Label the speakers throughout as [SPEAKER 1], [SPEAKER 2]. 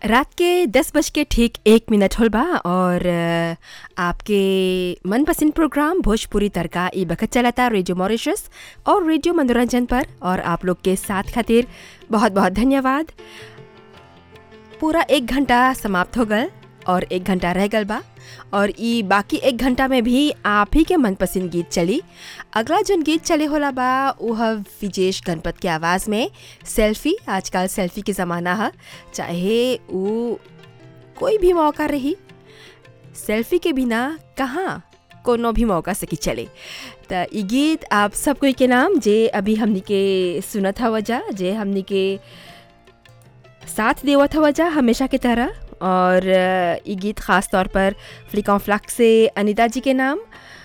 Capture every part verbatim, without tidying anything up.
[SPEAKER 1] रात के दस बज के ठीक एक मिनट होल बा और अ, आपके मनपसंद प्रोग्राम भोजपुरी तड़का ई बखत चलता रेडियो मॉरिशस और रेडियो मनोरंजन पर। और आप लोग के साथ खातिर बहुत बहुत धन्यवाद। पूरा एक घंटा समाप्त हो गल और एक घंटा रह गल बा और ई बाकी एक घंटा में भी आप ही के मनपसंद गीत चली। अगला जोन गीत चले होला बा वह विजेश गणपत के आवाज़ में सेल्फी। आजकल सेल्फी के ज़माना है, चाहे वो कोई भी मौका रही, सेल्फी के बिना कहाँ कोनो भी मौका सकी चले। तो ई गीत आप सब कोई के नाम जे अभी हमनी के सुनत हवा जा, जे हमनी के साथ देवत हवा जा हमेशा की तरह। और ये गीत ख़ास तौर पर फ्लिकॉन फ्लक से अनीता जी के नाम।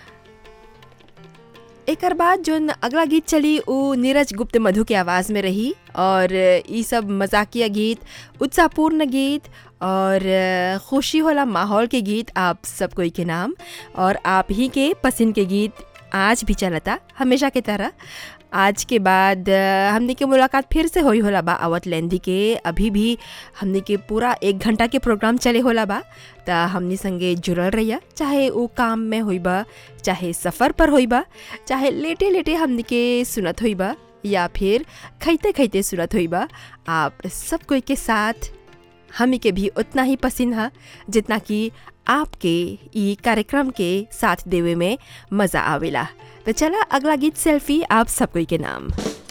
[SPEAKER 1] एक बाद जो अगला गीत चली वो नीरज गुप्त मधु की आवाज़ में रही और ये सब मजाकिया गीत, उत्साहपूर्ण गीत और खुशी होला माहौल के गीत आप सब कोई के नाम। और आप ही के पसंद के गीत आज भी चलता हमेशा की तरह। आज के बाद अ, हमने के मुलाकात फिर से होई होला बा आवत लेंदी के। अभी भी हमने के पूरा एक घंटा के प्रोग्राम चले होला बा, त हमनी संगे जुड़ल रहिया, चाहे वो काम में होई बा, चाहे सफ़र पर होई बा, चाहे लेटे लेटे हमने के सुनत होई बा या फिर खैते खैते सुनत होई बा। आप सब कोई के साथ हमी के भी उतना ही पसंद है जितना कि आपके ई कार्यक्रम के साथ देवे में मज़ा आवेला। तो चला अगला गीत सेल्फी आप सब कोई के नाम।